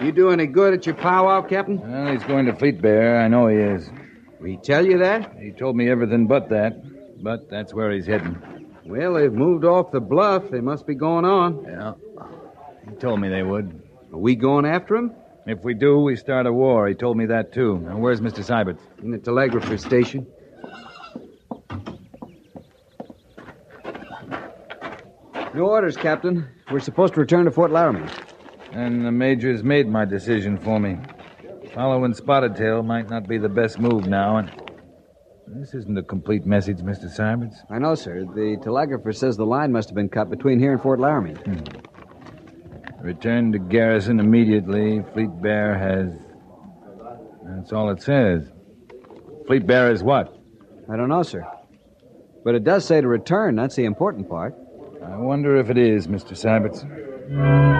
You do any good at your powwow, Captain? Well, he's going to Fleet Bear. I know he is. Will he tell you that? He told me everything but that. But that's where he's heading. Well, they've moved off the bluff. They must be going on. Yeah. He told me they would. Are we going after him? If we do, we start a war. He told me that, too. Now, where's Mr. Seibert's? In the telegrapher station. No orders, Captain. We're supposed to return to Fort Laramie. And the Major's made my decision for me. Following Spotted Tail might not be the best move now, and this isn't a complete message, Mr. Seibert's. I know, sir. The telegrapher says the line must have been cut between here and Fort Laramie. Return to garrison immediately. Fleet Bear has... That's all it says. Fleet Bear is what? I don't know, sir. But it does say to return. That's the important part. I wonder if it is, Mr. Seibert's.